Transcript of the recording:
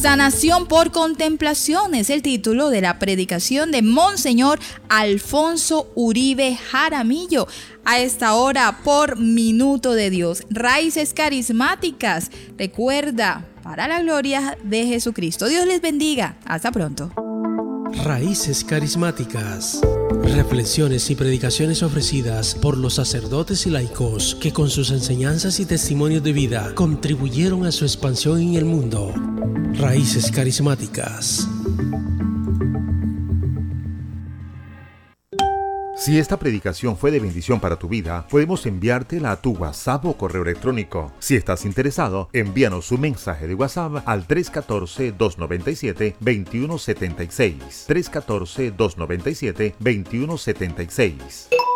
Sanación por contemplación es el título de la predicación de Monseñor Alfonso Uribe Jaramillo. A esta hora por Minuto de Dios. Raíces carismáticas. Recuerda, para la gloria de Jesucristo. Dios les bendiga. Hasta pronto. Raíces carismáticas. Reflexiones y predicaciones ofrecidas por los sacerdotes y laicos que con sus enseñanzas y testimonios de vida contribuyeron a su expansión en el mundo. Raíces carismáticas. Si esta predicación fue de bendición para tu vida, podemos enviártela a tu WhatsApp o correo electrónico. Si estás interesado, envíanos un mensaje de WhatsApp al 314-297-2176. 314-297-2176.